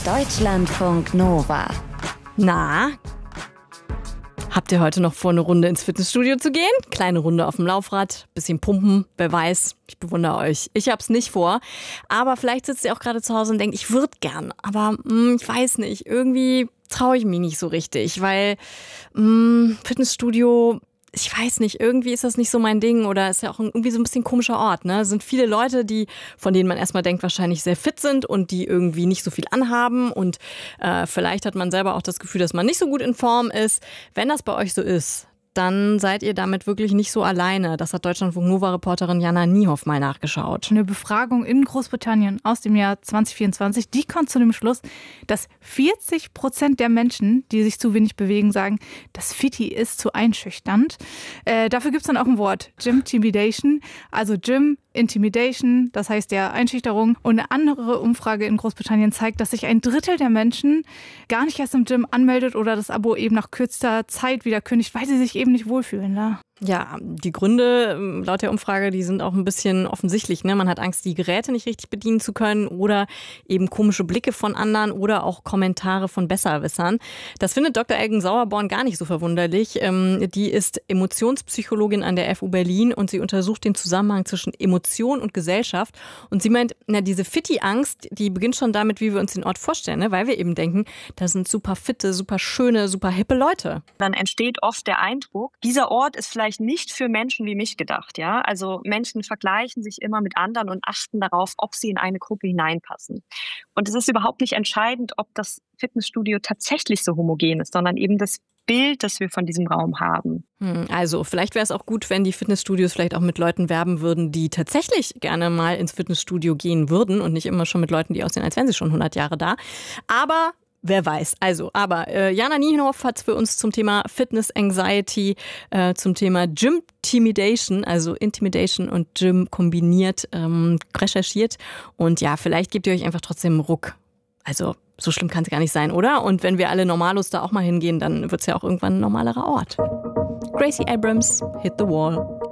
Deutschlandfunk Nova. Na, habt ihr heute noch vor, eine Runde ins Fitnessstudio zu gehen? Kleine Runde auf dem Laufrad, bisschen pumpen, wer weiß. Ich bewundere euch. Ich hab's nicht vor. Aber vielleicht sitzt ihr auch gerade zu Hause und denkt, ich würde gern. Aber ich weiß nicht, irgendwie traue ich mich nicht so richtig, weil Fitnessstudio... Ich weiß nicht, irgendwie ist das nicht so mein Ding oder ist ja auch irgendwie so ein bisschen komischer Ort, ne? Es sind viele Leute, von denen man erstmal denkt, wahrscheinlich sehr fit sind und die irgendwie nicht so viel anhaben und vielleicht hat man selber auch das Gefühl, dass man nicht so gut in Form ist. Wenn das bei euch so ist, dann seid ihr damit wirklich nicht so alleine. Das hat Deutschlandfunk Nova-Reporterin Jana Niehoff mal nachgeschaut. Eine Befragung in Großbritannien aus dem Jahr 2024, die kommt zu dem Schluss, dass 40% der Menschen, die sich zu wenig bewegen, sagen, das Fitti ist zu einschüchternd. Dafür gibt es dann auch ein Wort, Gym-Timidation, also Gym Intimidation, das heißt ja Einschüchterung. Und eine andere Umfrage in Großbritannien zeigt, dass sich ein Drittel der Menschen gar nicht erst im Gym anmeldet oder das Abo eben nach kürzester Zeit wieder kündigt, weil sie sich eben nicht wohlfühlen. Ne? Ja, die Gründe laut der Umfrage, die sind auch ein bisschen offensichtlich. Ne? Man hat Angst, die Geräte nicht richtig bedienen zu können oder eben komische Blicke von anderen oder auch Kommentare von Besserwissern. Das findet Dr. Elgen Sauerborn gar nicht so verwunderlich. Die ist Emotionspsychologin an der FU Berlin und sie untersucht den Zusammenhang zwischen Emotion und Gesellschaft. Und sie meint, diese Fitti-Angst, die beginnt schon damit, wie wir uns den Ort vorstellen, ne? Weil wir eben denken, das sind super fitte, super schöne, super hippe Leute. Dann entsteht oft der Eindruck, dieser Ort ist vielleicht nicht für Menschen wie mich gedacht, ja. Also Menschen vergleichen sich immer mit anderen und achten darauf, ob sie in eine Gruppe hineinpassen. Und es ist überhaupt nicht entscheidend, ob das Fitnessstudio tatsächlich so homogen ist, sondern eben das Bild, das wir von diesem Raum haben. Also vielleicht wäre es auch gut, wenn die Fitnessstudios vielleicht auch mit Leuten werben würden, die tatsächlich gerne mal ins Fitnessstudio gehen würden und nicht immer schon mit Leuten, die aussehen, als wären sie schon 100 Jahre da. Aber wer weiß. Aber Jana Niehoff hat für uns zum Thema Fitness Anxiety, zum Thema Gym Timidation, also Intimidation und Gym kombiniert, recherchiert. Und ja, vielleicht gebt ihr euch einfach trotzdem einen Ruck. Also so schlimm kann es gar nicht sein, oder? Und wenn wir alle Normalos da auch mal hingehen, dann wird es ja auch irgendwann ein normalerer Ort. Gracie Abrams, Hit the Wall.